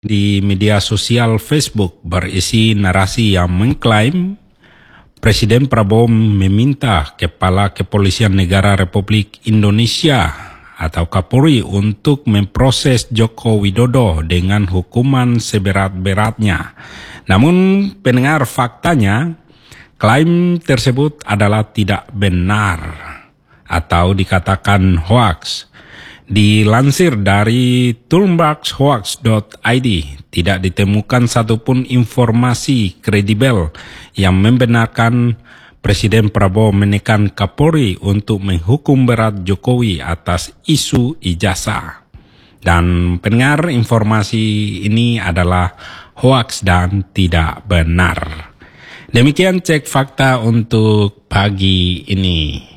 di media sosial Facebook berisi narasi yang mengklaim Presiden Prabowo meminta Kepala Kepolisian Negara Republik Indonesia atau Kapolri untuk memproses Joko Widodo dengan hukuman seberat-beratnya. Namun pendengar, faktanya klaim tersebut adalah tidak benar atau dikatakan hoax. Dilansir dari turnbuckhoax.id, tidak ditemukan satupun informasi kredibel yang membenarkan Presiden Prabowo menekan Kapolri untuk menghukum berat Jokowi atas isu ijazah. Dan pendengar, informasi ini adalah hoax dan tidak benar. Demikian cek fakta untuk pagi ini.